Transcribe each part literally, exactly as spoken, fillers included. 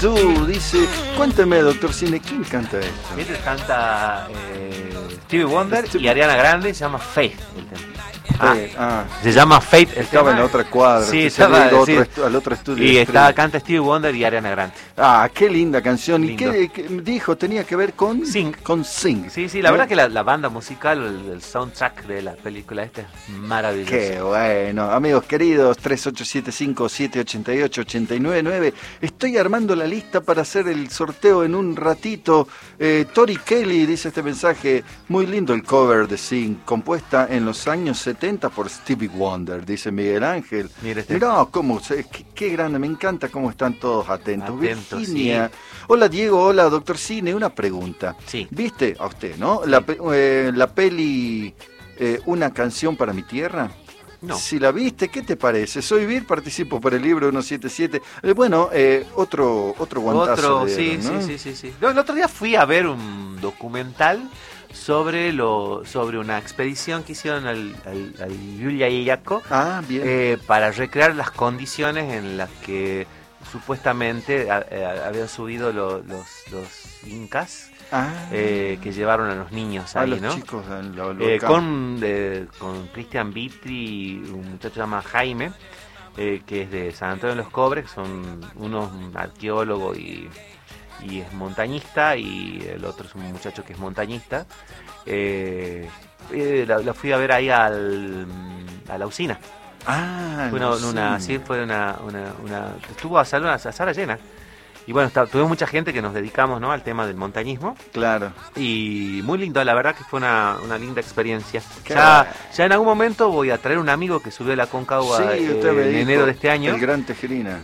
Do, dice, cuénteme, doctor Cine, ¿quién canta esto? Este canta eh, Stevie Wonder Stevie. y Ariana Grande, se llama Faith el tema. Ah, Eh, ah, se llama Faith el estaba tema. en la otra cuadra, Sí, usted se estaba, había ido a sí. otro estu- al otro estudio. Y de está, Stevie. canta Stevie Wonder y Ariana Grande. Ah, qué linda canción. Lindo. ¿Y qué, qué dijo? Tenía que ver con Sing. Con Sing. Sí, sí, la ¿Eh? verdad que la, la banda musical, el, el soundtrack de la película esta es maravilloso. Qué bueno, amigos queridos, tres ocho siete cinco, siete ocho ocho, ocho nueve nueve. Estoy armando la lista para hacer el sorteo en un ratito. Eh, Tori Kelly dice este mensaje, muy lindo el cover de Sing, compuesta en los años setenta por Stevie Wonder, dice Miguel Ángel. Mire este. Mirá, cómo, se- qué, qué grande, me encanta cómo están todos atentos. Atentos, Virginia, sí. hola Diego, hola doctor Cine, una pregunta. Sí. ¿Viste a usted, no? La, pe- eh, la peli eh, Una canción para mi tierra. No. Si la viste, ¿qué te parece? Soy Vir, participo por el libro ciento setenta y siete. Eh, bueno, eh, otro otro guantazo. Otro, dieron, sí, ¿no? sí, sí, sí, sí. No, el otro día fui a ver un documental sobre lo sobre una expedición que hicieron al, al, al Yuya Yaco Ah, bien. eh, para recrear las condiciones en las que supuestamente a- eh, habían subido lo- los, los incas ah, eh, que llevaron a los niños a ahí, los ¿no? chicos al- al Eh, volcán. con eh, con Cristian Vitri y un muchacho llamado Jaime, eh, que es de San Antonio de los Cobres, que son unos arqueólogos y, y es montañista, y el otro es un muchacho que es montañista. Eh, eh, la, la fui a ver ahí al, a la usina. Ah, Fue no una, una- sé. sí, fue una, una, una- estuvo a sala, a sala llena. Y bueno, está, tuvimos mucha gente que nos dedicamos, ¿no?, al tema del montañismo. Claro. Y muy lindo, la verdad que fue una, una linda experiencia. Qué Ya, bueno. ya en algún momento voy a traer un amigo que subió la Concagua Sí, eh, usted me en dijo, enero de este año. El gran Tejerina.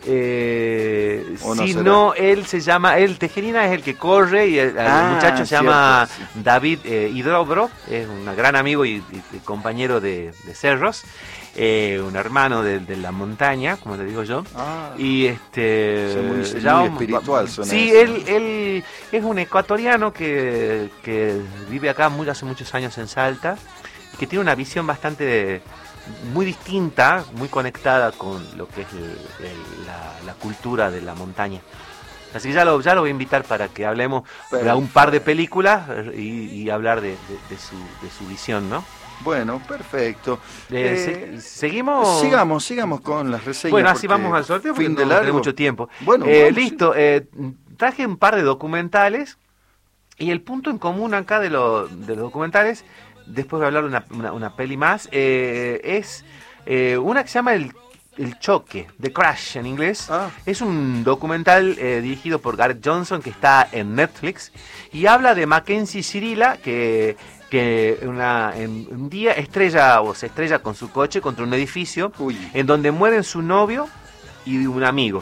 Eh, ¿O no si será? no, él se llama, él Tejerina es el que corre y el, el Ah, muchacho se cierto, llama sí. David eh, Hidrobro, es un gran amigo y, y- y compañero de, de Cerros, eh, un hermano de, de la montaña, como te digo yo. Ah, Y este Sí, muy- ya muy vamos- espiritual suena sí, eso. él, él es un ecuatoriano que, que vive acá muy, hace muchos años en Salta, que tiene una visión bastante de- muy distinta, muy conectada con lo que es el- el- la, la cultura de la montaña. Así que ya lo, ya lo voy a invitar para que hablemos de Perfecto. un par de películas y, y hablar de, de- de su, de su visión, ¿no? bueno, perfecto. Eh, Eh, se- ¿Seguimos? Sigamos, sigamos con las reseñas. Bueno, así porque vamos al sorteo porque fin no de tenemos largo. mucho tiempo. Bueno, Eh, vamos, listo, eh, traje un par de documentales y el punto en común acá de, lo- de los documentales, después de hablar de una, una- una peli más, eh, es eh, una que se llama El, El Choque, The Crash en inglés. Ah. Es un documental eh, dirigido por Gareth Johnson que está en Netflix y habla de Mackenzie Cirila que... que una, en un día estrella o se estrella con su coche contra un edificio Uy. en donde mueren su novio y un amigo.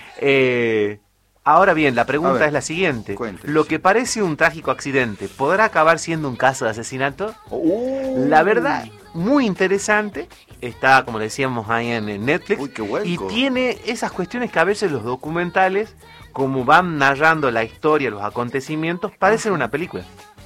Eh, ahora bien, la A pregunta ver, es la siguiente. cuéntese. Lo que parece un trágico accidente, ¿podrá acabar siendo un caso de asesinato? Uh. La verdad, muy interesante. Está, como le decíamos, ahí en, en Netflix. Uy, qué vuelco. Y tiene esas cuestiones que a veces los documentales, como van narrando la historia, los acontecimientos, parecen una película.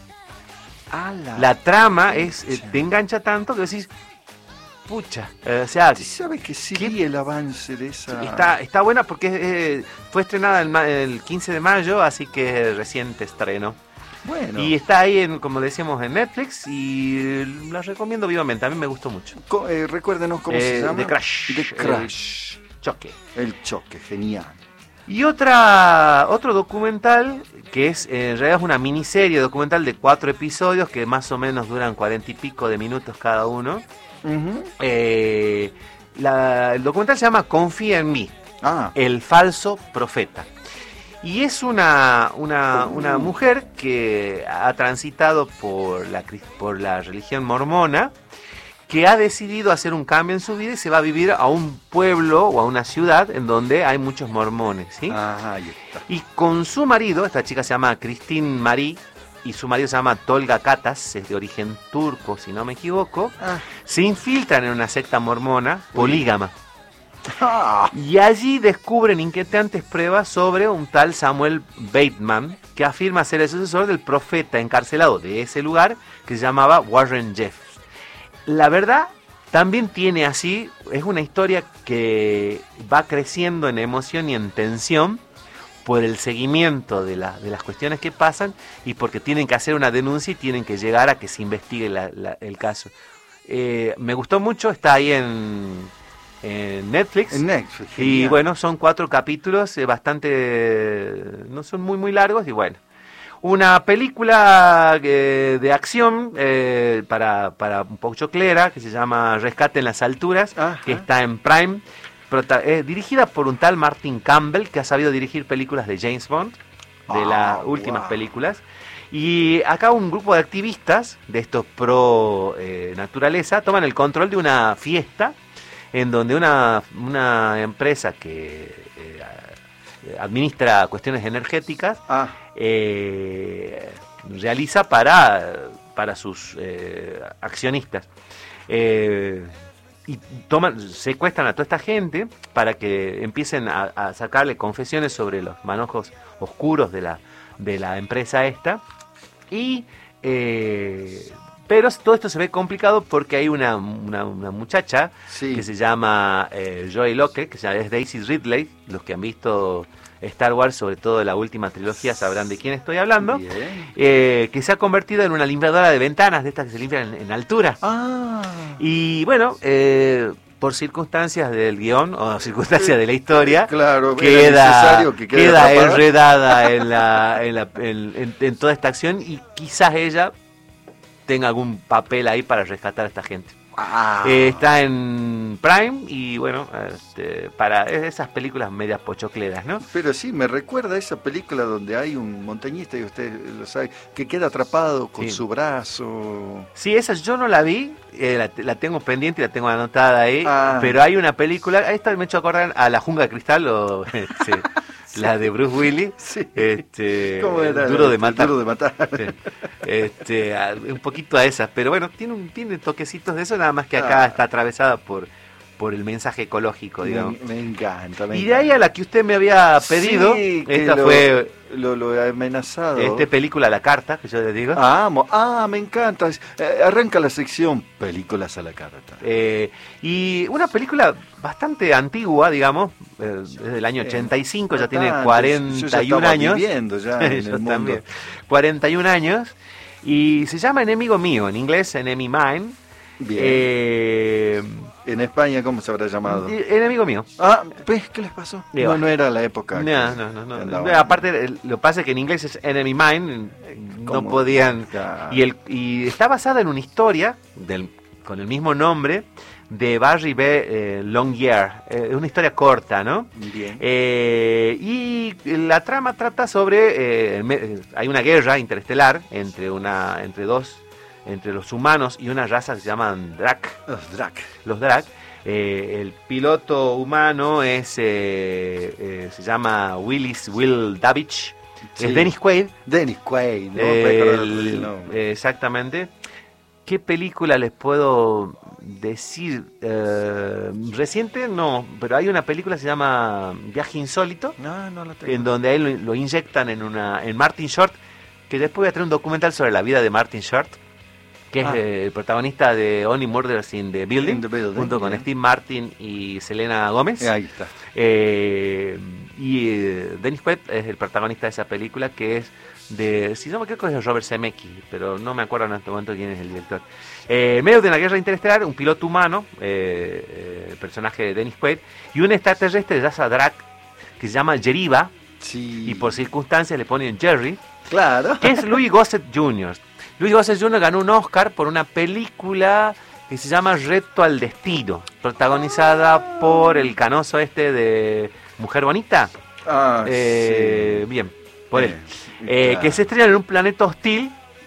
Ala. La trama es, eh, pucha. te engancha tanto que decís, pucha, eh, o sea, ¿Sabe que sí ¿Qué? vi el avance de esa? está, está buena porque eh, fue estrenada el, ma- el quince de mayo, así que reciente estreno. Bueno, Y está ahí, en, como decíamos, en Netflix y la recomiendo vivamente, a mí me gustó mucho. co- eh, recuérdenos cómo Eh, se llama. The Crash. The Crash. Choque. El choque, genial. Y otra otro documental que es en realidad es una miniserie documental de cuatro episodios que más o menos duran cuarenta y pico de minutos cada uno. Ujú. Eh, la- el documental se llama Confía en mí, Ah, el falso profeta. Y es una, una, Uh. una mujer que ha transitado por la, cris- por la religión mormona, que ha decidido hacer un cambio en su vida y se va a vivir a un pueblo o a una ciudad en donde hay muchos mormones, ¿sí? ah, ahí está. Y con su marido, esta chica se llama Christine Marie y su marido se llama Tolga Katas, es de origen turco si no me equivoco, Ah. se infiltran en una secta mormona polígama. Ah, Y allí descubren inquietantes pruebas sobre un tal Samuel Bateman, que afirma ser el sucesor del profeta encarcelado de ese lugar, que se llamaba Warren Jeff. La verdad, también tiene así, es una historia que va creciendo en emoción y en tensión, por el seguimiento de, la, de las cuestiones que pasan y porque tienen que hacer una denuncia y tienen que llegar a que se investigue la, la, el caso. Eh, me gustó mucho, está ahí en, en Netflix. En Netflix, y genial. bueno, son cuatro capítulos, eh, bastante, no son muy muy largos y bueno. Una película eh, de acción eh, para, para un poco choclera que se llama Rescate en las Alturas, Ajá. que está en Prime, prota- eh, dirigida por un tal Martin Campbell, que ha sabido dirigir películas de James Bond, de Ah, las últimas wow. películas. Y acá un grupo de activistas de estos pro eh, naturaleza toman el control de una fiesta en donde una, una empresa que eh, administra cuestiones energéticas Ah, eh, realiza para, para sus eh, accionistas. Eh, y toman, secuestran a toda esta gente para que empiecen a, a sacarle confesiones sobre los manojos oscuros de la, de la empresa esta. Y eh, pero todo esto se ve complicado porque hay una, una, una muchacha sí. que se llama eh, Joy Locke, que se llama, es Daisy Ridley. Los que han visto Star Wars, sobre todo la última trilogía, sabrán de quién estoy hablando. Bien. Eh, que se ha convertido en una limpiadora de ventanas, de estas que se limpian en, en altura. Ah. Y bueno, eh, por circunstancias del guión o circunstancias de la historia, Claro, era queda, necesario que quede queda atrapada. enredada en, la, en, la, en, en, en toda esta acción y quizás ella tenga algún papel ahí para rescatar a esta gente. Ah. Eh, está en Prime y bueno, este, para esas películas medias pochocleras, ¿no? Pero sí, me recuerda a esa película donde hay un montañista, y usted lo sabe, que queda atrapado con Sí. su brazo. Sí, esa yo no la vi, eh, la, la tengo pendiente y la tengo anotada ahí, Ah. pero hay una película, esta me ha hecho acordar a La Jungla de Cristal, o este, la de Bruce Willis, Sí. este, ¿Cómo era? Duro de El Matar. Duro de matar. Sí. Este, a- un poquito a esas, pero bueno, tiene, un, tiene toquecitos de eso, nada más que acá Ah. está atravesada por, por el mensaje ecológico, digamos. Me, me encanta, me Y de ahí a encanta. la que usted me había pedido, Sí, que esta lo, fue lo, lo he amenazado. este película La Carta, que yo les digo. Ah, amo. Ah, me encanta. Eh, arranca la sección Películas a la carta. Eh, y una película bastante antigua, digamos, eh, desde el año ochenta y cinco, ya tiene Bastante. cuarenta y Yo ya uno estaba años. viviendo ya en Yo el mundo. también. cuarenta y un años. Y se llama Enemigo Mío, en inglés Enemy Mine. Bien. Eh, En España, ¿cómo se habrá llamado? Enemigo Mío. Ah, ¿ves qué les pasó? Digo, No, no era la época. No, que no, no, no. andaban. Aparte, el- lo que pasa es que en inglés es Enemy Mine, no ¿Cómo? podían. Ya. Y, el, y está basada en una historia del, con el mismo nombre de Barry B. Eh, Longyear. Eh, Es una historia corta, ¿no? Bien. Eh, y la trama trata sobre. eh, me- hay una guerra interestelar entre, una, entre dos. Entre los humanos y una raza que se llaman Drak. Los Drac. Los Drak. Eh, el piloto humano es eh, eh, se llama Willis Will Davich. Sí. Es Dennis Quaid. Dennis Quaid, ¿no? Eh, Recuerdo el- el nombre. eh, exactamente. ¿Qué película les puedo decir? Eh, reciente no, pero hay una película que se llama Viaje Insólito, No, no la tengo. en donde a él lo, lo inyectan en una en Martin Short, que después voy a traer un documental sobre la vida de Martin Short, que Ah. es eh, el protagonista de Only Murders in the Building, In the Building, junto con bien. Steve Martin y Selena Gómez. Eh, Ahí está. Eh, y eh, Dennis Quaid es el protagonista de esa película, que es de, si no me creo que es de Robert Zemeckis, pero no me acuerdo en este momento quién es el director. Eh, en medio de una guerra interestelar, un piloto humano, eh, eh, el personaje de Dennis Quaid, y un extraterrestre de raza Drak, que se llama Jeriva, Sí. y por circunstancias le ponen Jerry, Claro. que es Louis Gossett junior Louis Gossett junior ganó un Oscar por una película que se llama Reto al Destino, protagonizada por el canoso este de Mujer Bonita. Ah, Eh, sí. Bien, por él. Eh, Eh, claro. Que se estrellan en un planeta hostil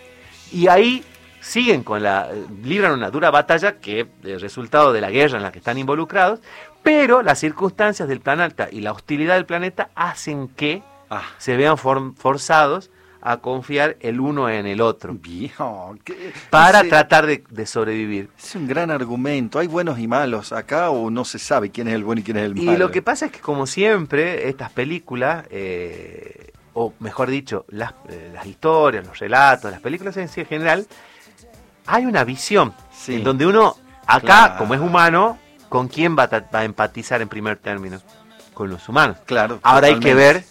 y ahí siguen con la. Libran una dura batalla que es resultado de la guerra en la que están involucrados, pero las circunstancias del planeta y la hostilidad del planeta hacen que Ah, se vean for- forzados a confiar el uno en el otro viejo. ¿qué? para Ese- tratar de, de sobrevivir. Es un gran argumento. ¿Hay buenos y malos acá o no se sabe quién es el bueno y quién es el malo? Y lo que pasa es que, como siempre, estas películas, eh, o mejor dicho, las, eh, las historias, los relatos, las películas en sí en general, hay una visión Sí. en donde uno, acá, Claro. como es humano, ¿con quién va a, ta- va a empatizar en primer término? Con los humanos. Claro. Ahora hay que totalmente. ver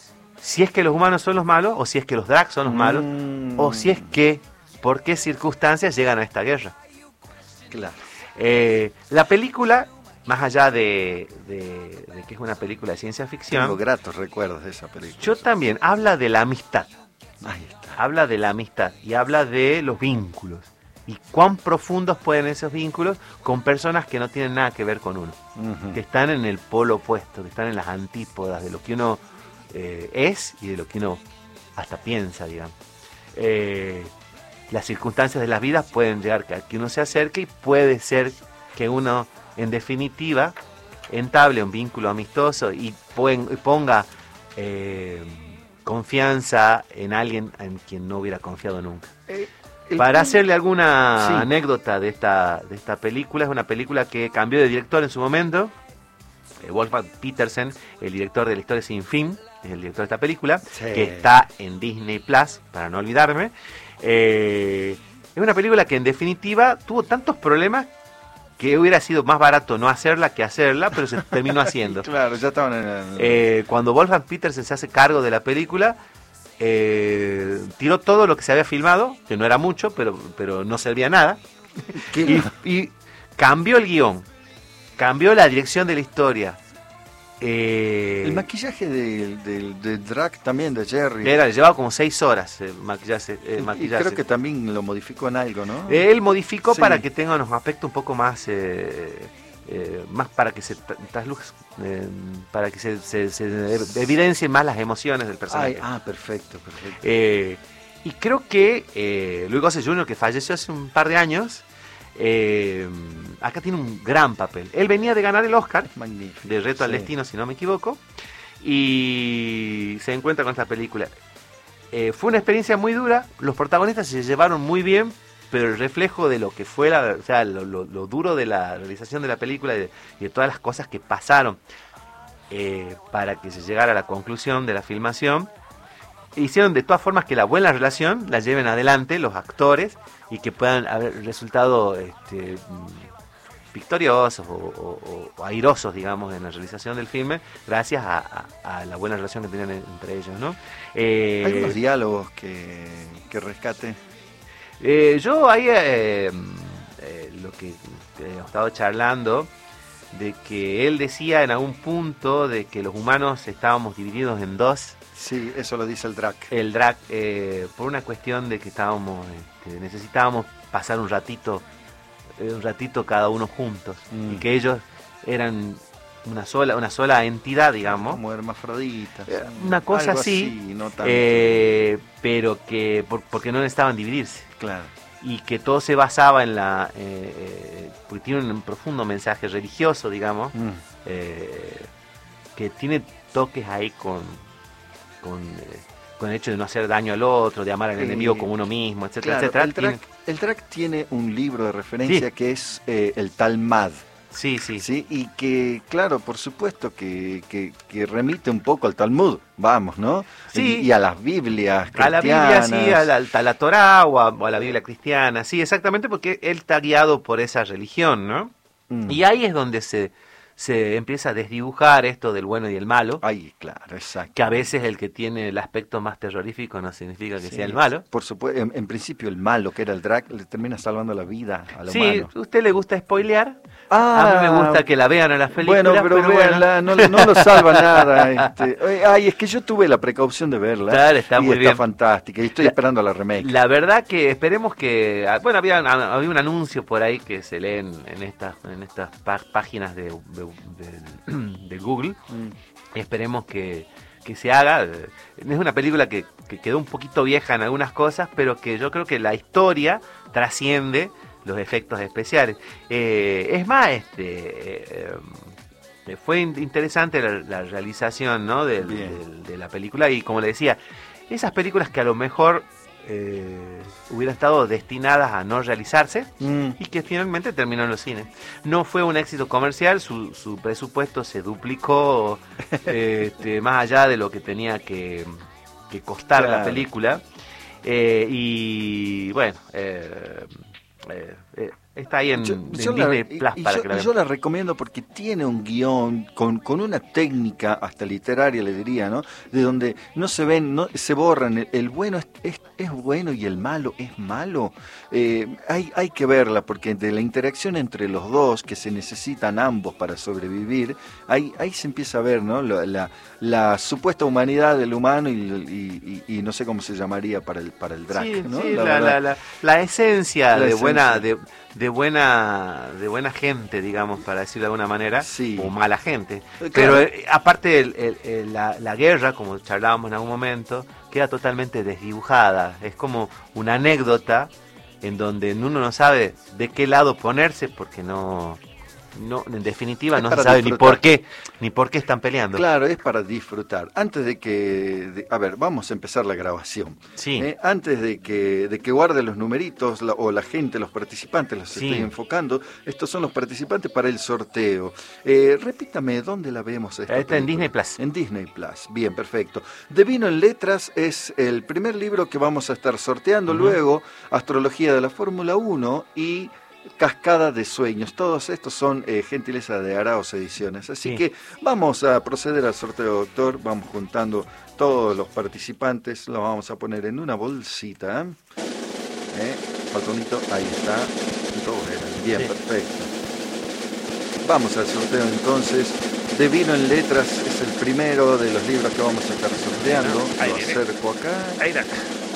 si es que los humanos son los malos, o si es que los Drak son los malos, Mm. o si es que, por qué circunstancias llegan a esta guerra. Claro. Eh, la película, más allá de, de, de que es una película de ciencia ficción, Tengo gratos recuerdos de esa película. yo también habla de la amistad. Ahí está. Habla de la amistad y habla de los vínculos. Y cuán profundos pueden esos vínculos con personas que no tienen nada que ver con uno. Ujú. Que están en el polo opuesto, que están en las antípodas de lo que uno eh, es y de lo que uno hasta piensa, digamos. Eh, las circunstancias de las vidas pueden llegar a que uno se acerque y puede ser que uno, en definitiva, entable un vínculo amistoso y ponga eh, confianza en alguien en quien no hubiera confiado nunca. Eh, el Para punto- hacerle alguna Sí. anécdota de esta, de esta película, es una película que cambió de director en su momento. Eh, Wolfgang Petersen, el director de La historia sin fin, es el director de esta película, Sí. que está en Disney Plus, para no olvidarme. Eh, es una película que en definitiva tuvo tantos problemas que hubiera sido más barato no hacerla que hacerla, pero se terminó haciendo. Claro, ya estaban en el... Eh, cuando Wolfgang Petersen se hace cargo de la película, eh, tiró todo lo que se había filmado, que no era mucho, pero, pero no servía nada, ¿Qué? y, y cambió el guión, cambió la dirección de la historia. Eh, El maquillaje del del del Drac también, de Jerry. era, llevaba como seis horas el maquillaje. Y- el y maquillarse. creo que también lo modificó en algo, ¿no? Él modificó Sí. para que tenga unos aspectos un poco más, eh, eh, más para que se tra- trasluz, eh, para que se, se, se evidencien más las emociones del personaje. Ay, ah, perfecto, perfecto. Eh, y creo que eh, Louis Gossett junior, que falleció hace un par de años, eh, acá tiene un gran papel. Él venía de ganar el Oscar Magnífico. de Reto al Sí. Destino, si no me equivoco, y se encuentra con esta película. Eh, fue una experiencia muy dura, los protagonistas se llevaron muy bien, pero el reflejo de lo que fue la, o sea, lo, lo- lo duro de la realización de la película y de, y de todas las cosas que pasaron eh, para que se llegara a la conclusión de la filmación, hicieron de todas formas que la buena relación la lleven adelante los actores y que puedan haber resultado este, mm, victoriosos o, o- o airosos, digamos, en la realización del filme, gracias a, a- a la buena relación que tenían entre ellos, ¿no? Eh, ¿Algunos diálogos que, que rescate? eh, yo ahí eh, eh, lo que eh, he estado charlando, de que él decía en algún punto de que los humanos estábamos divididos en dos. Sí, eso lo dice el Drac. El drag, eh, por una cuestión de que estábamos, este, necesitábamos pasar un ratito, eh, un ratito cada uno juntos, Mm. y que ellos eran una sola, una sola entidad, digamos, Como hermafroditas. Eh, una cosa algo así, no tanto. eh, pero que por- porque no necesitaban dividirse, Claro. y que todo se basaba en la, eh, eh, porque tiene un profundo mensaje religioso, digamos, Mm. eh, que tiene toques ahí con con, eh, con el hecho de no hacer daño al otro, de amar al Sí. enemigo como uno mismo, etcétera, Claro, etcétera. el, Tiene- Drac, el Drac tiene un libro de referencia Sí. que es eh, el Talmud. sí, sí, ¿Sí? Y que, claro, por supuesto que, que, que remite un poco al Talmud, vamos, ¿no? Sí. Y, y a las Biblias A la Biblia, sí, cristianas. a la, a la Torá o a, o a la Biblia cristiana, sí, exactamente, porque él está guiado por esa religión, ¿no? Mm. Y ahí es donde se, se empieza a desdibujar esto del bueno y el malo, Ay, claro, exacto. que a veces el que tiene el aspecto más terrorífico no significa que Sí, sea el malo. Por supuesto, en, en principio el malo, que era el Drac, le termina salvando la vida al Sí, humano. ¿a usted le gusta spoilear? Ah, A mí me gusta que la vean en las películas, Bueno, pero, pero véanla, no, no lo salva nada. Este. Eh, Ay, es que yo tuve la precaución de verla. Claro, está y muy está bien. fantástica. Y estoy La- esperando la remake. La verdad que esperemos que... ah, Bueno, había, había un anuncio por ahí que se leen en estas, en estas pá- páginas de, de- de- de Google. Mm. Esperemos que, que se haga. Es una película que, que quedó un poquito vieja en algunas cosas, pero que yo creo que la historia trasciende los efectos especiales. Eh, es más, este... eh, eh, fue in- interesante la, la realización, ¿no? del- Bien. del- de la película, y como le decía, esas películas que a lo mejor eh, hubieran estado destinadas a no realizarse Mm. y que finalmente terminó en los cines. No fue un éxito comercial, su, su presupuesto se duplicó este, más allá de lo que tenía que, que costar la Claro. película. Eh, y bueno, eh, eh, eh, Está ahí en, Yo, en yo Disney la, Plus y, para yo, que la y vean. yo la recomiendo porque tiene un guión con, con una técnica hasta literaria, le diría, ¿no? De donde no se ven, no se borran, el, el bueno es, es, es bueno y el malo es malo. Eh, hay, hay que verla porque de la interacción entre los dos, que se necesitan ambos para sobrevivir, ahí, ahí se empieza a ver, ¿no? La, la, la supuesta humanidad del humano y, y, y, y no sé cómo se llamaría para el, para el drag, Sí, ¿no? sí, La la, verdad. la, la, la esencia La de esencia. buena de, de buena de buena gente, digamos, para decirlo de alguna manera, Sí. o mala gente. Eh, Pero claro. eh, aparte el, el, el, la, la guerra, como charlábamos en algún momento, queda totalmente desdibujada. Es como una anécdota en donde uno no sabe de qué lado ponerse porque no no en definitiva Es no para se sabe disfrutar. ni por qué ni por qué están peleando. Claro, es para disfrutar. Antes de que, de- a ver, vamos a empezar la grabación. Sí. Eh, antes de que, de que guarde los numeritos la- o la gente, los participantes, los Sí. estoy enfocando. Estos son los participantes para el sorteo. Eh, repítame, ¿dónde la vemos? Esta Está en película? Disney Plus. En Disney Plus. Bien, perfecto. De Vino en Letras es el primer libro que vamos a estar sorteando. Ujú. Luego, Astrología de la Fórmula uno y Cascada de Sueños. Todos estos son eh, gentileza de Araos Ediciones. Así Sí. que vamos a proceder al sorteo, doctor. Vamos juntando todos los participantes. Los vamos a poner en una bolsita. ¿Eh? Faltonito, ahí está. Todos eran. Bien, Sí. perfecto. Vamos al sorteo entonces. De Vino en Letras es el primero de los libros que vamos a estar sorteando. Ahí Lo viene. acerco acá. Ahí está.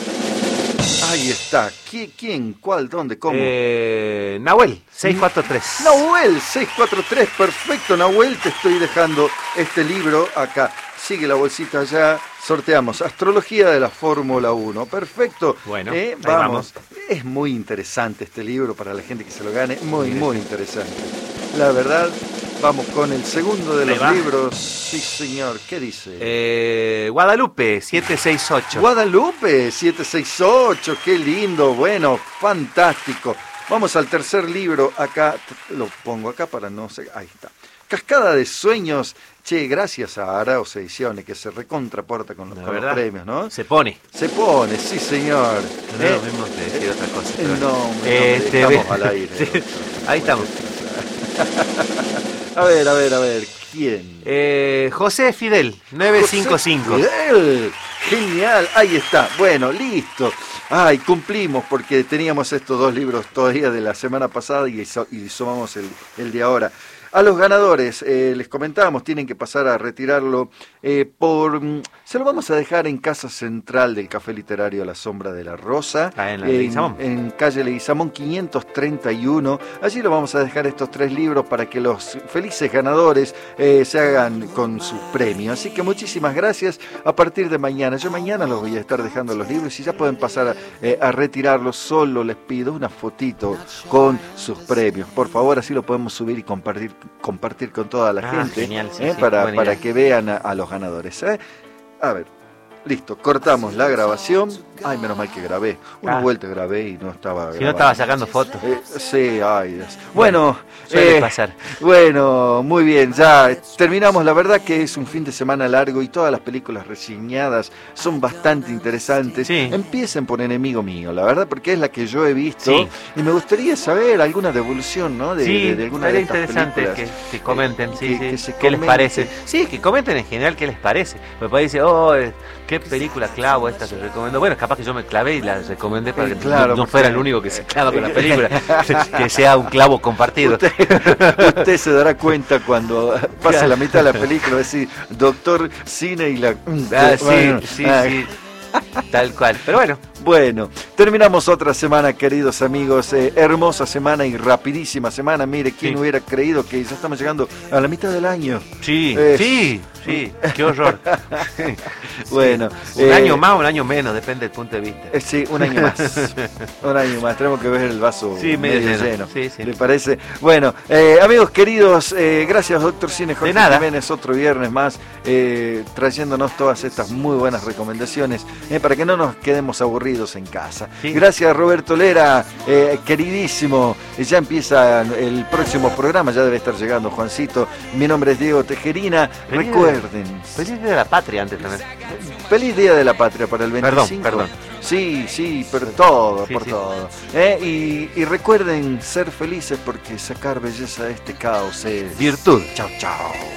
Ahí está. ¿Qui- ¿Quién? ¿Cuál? ¿Dónde? ¿Cómo? Eh, Nahuel, seiscientos cuarenta y tres. Nahuel, seiscientos cuarenta y tres, perfecto, Nahuel, te estoy dejando este libro acá. Sigue la bolsita allá, sorteamos Astrología de la Fórmula uno, perfecto. Bueno, Eh, ahí vamos. Es muy interesante este libro para la gente que se lo gane, muy, muy interesante. La verdad, vamos con el segundo de Ahí los va. libros. Sí, señor, ¿qué dice? Eh, Guadalupe, setecientos sesenta y ocho. Guadalupe, setecientos sesenta y ocho, qué lindo, bueno, fantástico. Vamos al tercer libro, acá, lo pongo acá para no sé, ahí está. Cascada de Sueños, che, gracias a Araos Ediciones, que se recontraporta con los, La con los verdad, premios, ¿no? Se pone. Se pone, sí señor. No Eh, lo mismo de decir otra cosa. eh, pero- no, no, Este, estamos ve- al aire. Sí, doctor. ahí estamos. A ver, a ver, a ver, ¿quién? Eh, José Fidel, novecientos cincuenta y cinco. José Fidel, genial, ahí está, bueno, listo. Ay, cumplimos porque teníamos estos dos libros todavía de la semana pasada y, so- y sumamos el, el de ahora. A los ganadores, eh, les comentábamos, tienen que pasar a retirarlo eh, por... mm, Se lo vamos a dejar en Casa Central del Café Literario La Sombra de la Rosa, Ah, en la en, Leguizamón. en calle Leguizamón quinientos treinta y uno. Allí lo vamos a dejar estos tres libros para que los felices ganadores eh, se hagan con su premio. Así que muchísimas gracias. A partir de mañana, yo mañana los voy a estar dejando los libros y ya pueden pasar a, eh, a retirarlos. Solo les pido una fotito con sus premios. Por favor, así lo podemos subir y compartir compartir con toda la Ah, gente, genial, sí, eh, sí, para, buena para idea. que vean a, a los ganadores. ¿eh? A ver, listo, cortamos la grabación. Ay, menos mal que grabé. Una Ah. vuelta grabé y no estaba Si no grabando. estaba sacando fotos. Eh, sí, ay Dios. Bueno, Suele eh, pasar. bueno, muy bien, ya terminamos. La verdad que es un fin de semana largo y todas las películas reseñadas son bastante interesantes. Sí. Empiecen por Enemigo Mío, la verdad, porque es la que yo he visto Sí. y me gustaría saber alguna devolución, ¿no? De, Sí, de, de alguna de estaría estas interesante que, películas. que comenten, sí, que- sí, que se qué les comente. parece. Sí, que comenten en general qué les parece. Me parece, oh, eh, qué película clavo esta se recomendó. Bueno, capaz que yo me clavé y la recomendé para Eh, que claro, no, no porque- fuera el único que se clava con la película, que sea un clavo compartido. Usted, usted se dará cuenta cuando pase la mitad de la película, va a decir, doctor cine y la... Ah, sí, Bueno, sí, ah, sí. Tal cual. Pero bueno, Bueno, terminamos otra semana, queridos amigos. Eh, hermosa semana y rapidísima semana. Mire, ¿quién Sí. hubiera creído que ya estamos llegando a la mitad del año? sí, Eh. sí, sí, qué horror. Bueno, Un eh, año más, un año menos, depende del punto de vista. eh, sí, un año más. Un año más. Tenemos que ver el vaso Sí, medio medio lleno. lleno. Sí, sí. ¿Le parece? Bueno, eh, amigos queridos, eh, gracias, doctor Cine Jorge De nada. Jiménez. Otro viernes más, eh, trayéndonos todas estas muy buenas recomendaciones eh, para que no nos quedemos aburridos en casa. Sí. Gracias, Roberto Lera, eh, queridísimo. Eh, Ya empieza el próximo programa, ya debe estar llegando Juancito. Mi nombre es Diego Tejerina. Vení, Recuerden. recuerden. Feliz Día de la Patria antes también. Feliz Día de la Patria para el veinticinco. Perdón, perdón. Sí, sí, por todo, Sí, por sí. todo. Eh, y, y recuerden ser felices porque sacar belleza de este caos es Virtud. Chao, chao.